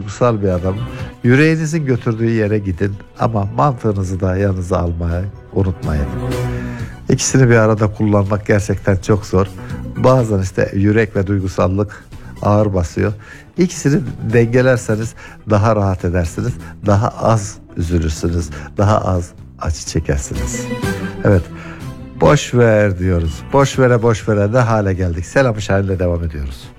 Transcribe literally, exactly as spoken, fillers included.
duygusal bir adamım. Yüreğinizin götürdüğü yere gidin ama mantığınızı da yanınıza almayı unutmayın. İkisini bir arada kullanmak gerçekten çok zor. Bazen işte yürek ve duygusallık ağır basıyor. İkisini dengelerseniz daha rahat edersiniz. Daha az üzülürsünüz. Daha az acı çekersiniz. Evet. Boş ver diyoruz. Boş vere boş vere de hale geldik. Selam Şahin'le devam ediyoruz.